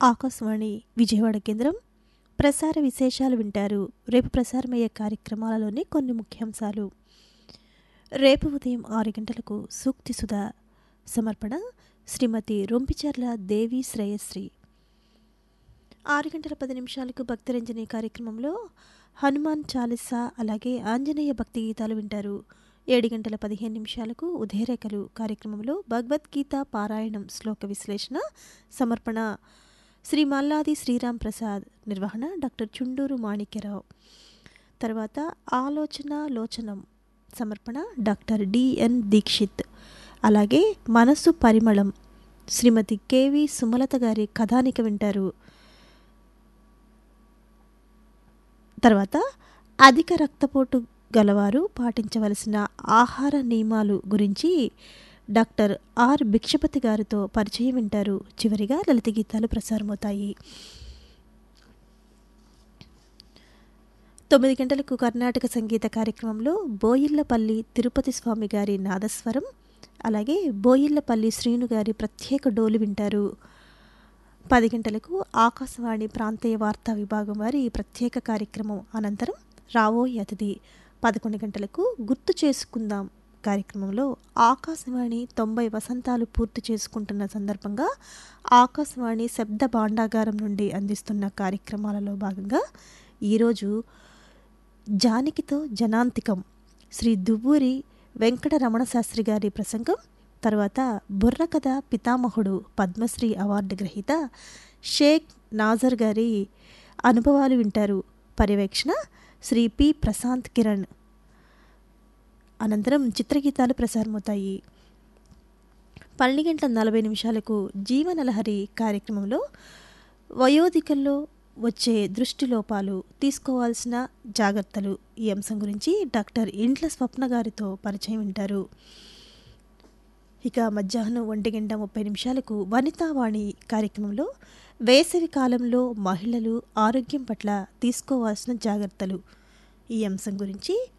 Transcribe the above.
ఆకాశవాణి విజయవాడ కేంద్రం ప్రసార విశేషాలు వింటారు. రేపు ప్రసారమయ్యే కార్యక్రమాలలోని కొన్ని ముఖ్యాంశాలు. రేపు ఉదయం 6 గంటలకు సూక్తి సుధా సమర్పణ శ్రీమతి రొంపిచర్ల దేవి శ్రేయశ్రీ. 6 గంటల 10 నిమిషాలకు భక్తిరంజని కార్యక్రమంలో హనుమాన్ చాలీసా అలాగే ఆంజనేయ భక్తి గీతాలు వింటారు. 7 గంటల 15 నిమిషాలకు ఉదయరేఖలు కార్యక్రమంలో భగవద్గీత పారాయణం శ్లోక విశ్లేషణ సమర్పణ శ్రీ మల్లాది శ్రీరామ్ ప్రసాద్, నిర్వహణ డాక్టర్ చుండూరు మాణిక్యరావు. తర్వాత ఆలోచన లోచనం సమర్పణ డాక్టర్ డిఎన్ దీక్షిత్. అలాగే మనస్సు పరిమళం శ్రీమతి కేవి సుమలత గారి కథానిక వింటారు. తర్వాత అధిక రక్తపోటు గలవారు పాటించవలసిన ఆహార నియమాలు గురించి డాక్టర్ ఆర్ భిక్షపతి గారితో పరిచయం వింటారు. చివరిగా లలిత గీతాలు ప్రసారమవుతాయి. 9 గంటలకు కర్ణాటక సంగీత కార్యక్రమంలో బోయిళ్లపల్లి తిరుపతి స్వామి గారి నాదస్వరం, అలాగే బోయిళ్లపల్లి శ్రీను గారి ప్రత్యేక డోలు వింటారు. 10 గంటలకు ఆకాశవాణి ప్రాంతీయ వార్తా విభాగం వారి ప్రత్యేక కార్యక్రమం అనంతరం రావోయ్ అతిథి. 11 గంటలకు గుర్తు చేసుకుందాం కార్యక్రమంలో ఆకాశవాణి 90 వసంతాలు పూర్తి చేసుకుంటున్న సందర్భంగా ఆకాశవాణి శబ్ద భాండాగారం నుండి అందిస్తున్న కార్యక్రమాలలో భాగంగా ఈరోజు జానకితో జనాంతికం శ్రీ దువ్వూరి వెంకట రమణ శాస్త్రి గారి ప్రసంగం, తర్వాత బుర్రకథ పితామహుడు పద్మశ్రీ అవార్డు గ్రహీత షేక్ నాజర్ గారి అనుభవాలు వింటారు. పర్యవేక్షణ శ్రీ పి ప్రశాంత్ కిరణ్. అనంతరం చిత్రగీతాలు ప్రసారమవుతాయి. 12 గంటల 40 నిమిషాలకు జీవనలహరి కార్యక్రమంలో వయోధికల్లో వచ్చే దృష్టి లోపాలు తీసుకోవాల్సిన జాగ్రత్తలు ఈ అంశం గురించి డాక్టర్ ఇంట్ల స్వప్న గారితో పరిచయం వింటారు. ఇక మధ్యాహ్నం 1:30 నిమిషాలకు వనితావాణి కార్యక్రమంలో వేసవి కాలంలో మహిళలు ఆరోగ్యం పట్ల తీసుకోవాల్సిన జాగ్రత్తలు ఈ అంశం గురించి